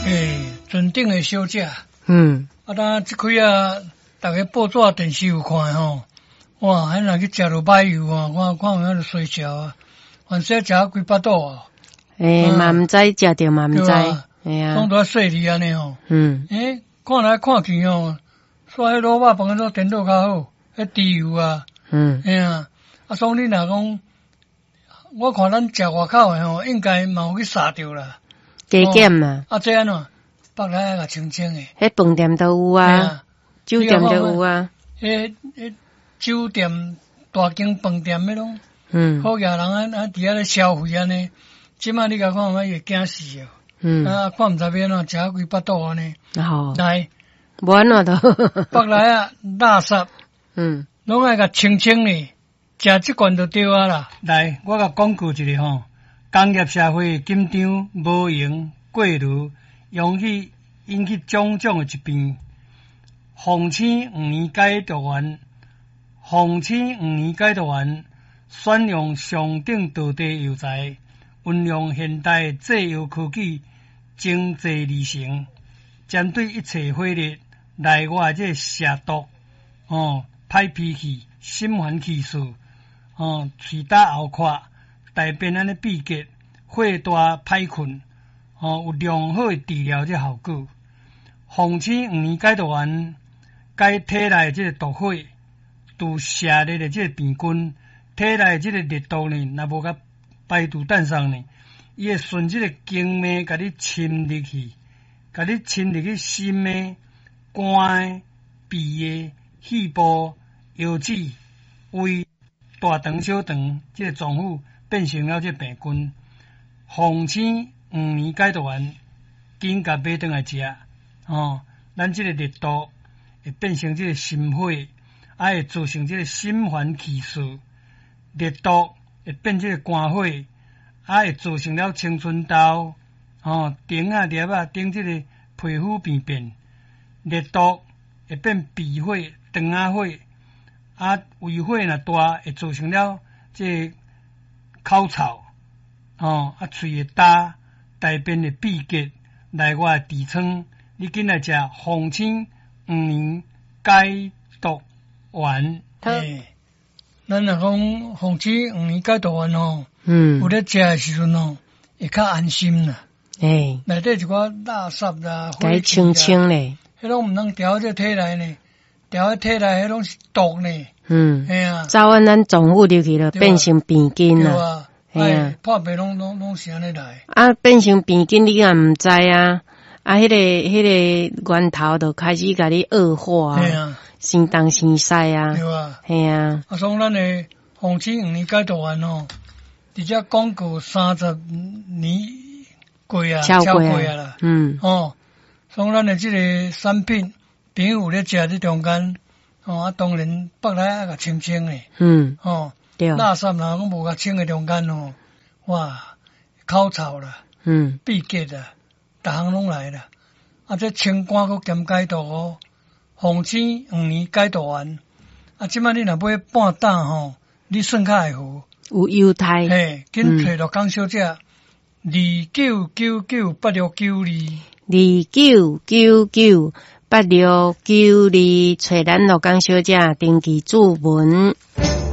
尊敬的小姐，当即开啊，大家报纸电视有看吼，哇，还若去食落摆油啊，看有遐水饺啊，反正食几巴肚啊。 嘛毋知食着嘛毋知， 总多细粒安尼吼。看来看去吼，说迄卤肉饭都颠倒较好，迄猪油啊。所以你若讲，我看咱食外口的吼，应该嘛有去杀着啦。 加减嘛。 这安怎？北来个清清诶。 迄饭店都有啊，酒店都有啊。 迄酒店、大间饭店迄拢，好野人啊伫遐咧消费安尼。即摆你甲看，我会惊死哦。看毋知要安怎食几巴肚安尼。来， 无安怎都。 北来啊，垃圾。拢爱甲清清哩，食即罐就对啊啦。来，我甲广告一下吼。工业社会紧张无闲过炉，容易引起种种的疾病。防青5年解毒丸，防青5年解毒丸选用上等道地药材，运用现代制药科技，精制而成，针对一切火热内外这蛇毒、歹脾气、心烦气躁、喙打喉壳、大便安尼闭结、火大歹困，有良好的治疗这效果。防青5年解毒丸解体内这个毒火，除蛇热的这个病菌，体内这个热毒呢，若无甲排除诞生呢，伊会顺这个经脉甲你侵入去，甲你侵入去心的、肝的、鼻的、肺部、腰子、胃、大肠、小肠这个脏腑变成了这个病菌。防青5年解毒丸，紧甲买转来食，咱这个热毒会变成这个心火，会造成这个心烦气躁，热毒会变这个肝火，会造成了青春痘，顶啊、粒啊、顶这个皮肤病变，热毒会变鼻火、肠仔火，胃火若大，会造成了这个口臭，喙会焦，大便会闭结，内外痔疮，你紧来食防青5年解毒丸。咱若讲防青5年解毒丸有咧食诶时阵会较安心啦。内底一寡垃圾啦， 该清清咧， 迄拢毋通调这体内呢，调体内迄拢是毒呢。 早晚咱脏腑入去了，变成病菌啦。 破病拢是安尼来。 变成病菌，你也毋知啊。迄个源头就开始甲你恶化啊，生东生西啊。 对啊。所以咱的防青5年解毒丸直接广告30年过啊，超过啊啦。所以咱的这个产品，朋友咧食这中间，当然北来爱甲清清诶。对。垃圾若讲无甲清诶中间哇，口臭啦，闭结啦，逐项拢来啦。这清肝佮兼解毒防青5年解毒丸。即摆你若买半担你算较会好。 有优待。 紧找着江小姐29998692。 29998692，找咱罗江小姐登记注文。